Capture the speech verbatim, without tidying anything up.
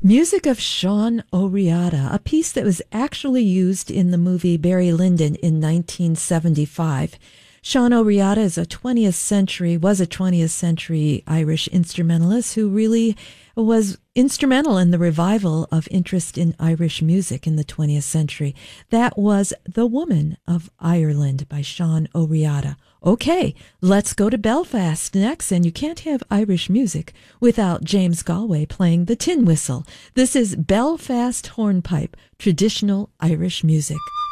Music of Sean O'Riordan, a piece that was actually used in the movie Barry Lyndon in nineteen seventy-five. Sean O'Riordan is a twentieth century, was a twentieth century Irish instrumentalist who really was instrumental in the revival of interest in Irish music in the twentieth century. That was The Woman of Ireland by Sean O'Riordan. Okay, let's go to Belfast next, and you can't have Irish music without James Galway playing the tin whistle. This is Belfast Hornpipe, traditional Irish music.